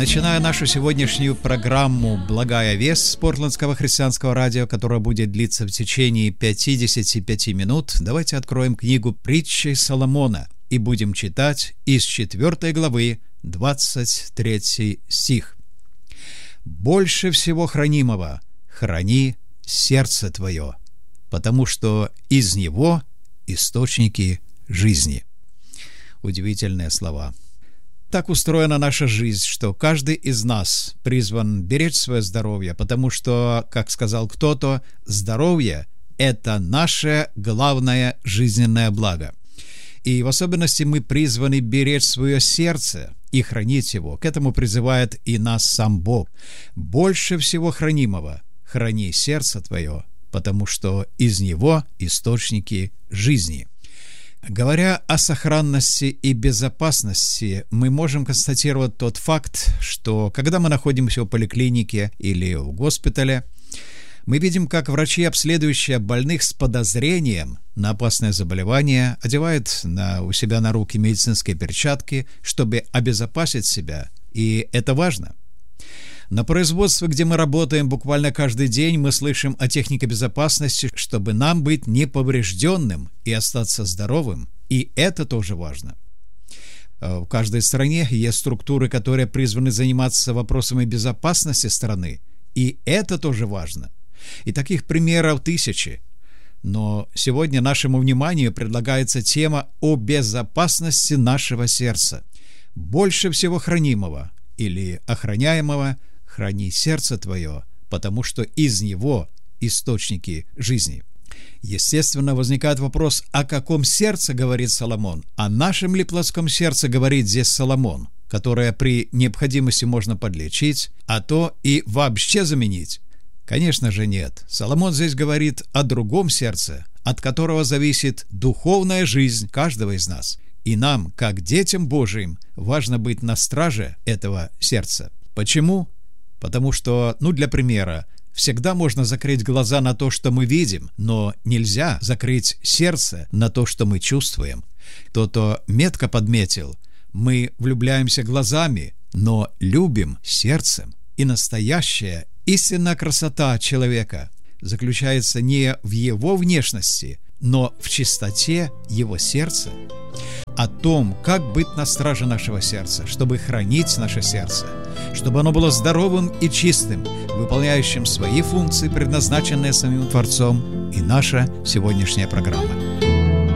Начиная нашу сегодняшнюю программу «Благая весть» с Портландского христианского радио, которая будет длиться в течение 55 минут, давайте откроем книгу «Притчи Соломона» и будем читать из 4 главы 23 стих. «Больше всего хранимого храни сердце твое, потому что из него источники жизни». Удивительные слова. Так устроена наша жизнь, что каждый из нас призван беречь свое здоровье, потому что, как сказал кто-то, здоровье – это наше главное жизненное благо. И в особенности мы призваны беречь свое сердце и хранить его. К этому призывает и нас сам Бог. «Больше всего хранимого храни сердце твое, потому что из него источники жизни». Говоря о сохранности и безопасности, мы можем констатировать тот факт, что когда мы находимся в поликлинике или в госпитале, мы видим, как врачи, обследующие больных с подозрением на опасное заболевание, одевают у себя на руки медицинские перчатки, чтобы обезопасить себя, и это важно. На производстве, где мы работаем буквально каждый день, мы слышим о технике безопасности, чтобы нам быть неповрежденным и остаться здоровым, и это тоже важно. В каждой стране есть структуры, которые призваны заниматься вопросами безопасности страны, и это тоже важно. И таких примеров тысячи. Но сегодня нашему вниманию предлагается тема о безопасности нашего сердца. Больше всего хранимого или охраняемого храни сердце твое, потому что из него источники жизни. Естественно, возникает вопрос, о каком сердце говорит Соломон? О нашем ли плотском сердце говорит здесь Соломон, которое при необходимости можно подлечить, а то и вообще заменить? Конечно же нет. Соломон здесь говорит о другом сердце, от которого зависит духовная жизнь каждого из нас. И нам, как детям Божиим, важно быть на страже этого сердца. Почему? Потому что, для примера, всегда можно закрыть глаза на то, что мы видим, но нельзя закрыть сердце на то, что мы чувствуем. Кто-то метко подметил: мы влюбляемся глазами, но любим сердцем. И настоящая истинная красота человека заключается не в его внешности, но в чистоте его сердца. О том, как быть на страже нашего сердца, чтобы хранить наше сердце, чтобы оно было здоровым и чистым, выполняющим свои функции, предназначенные самим Творцом, и наша сегодняшняя программа.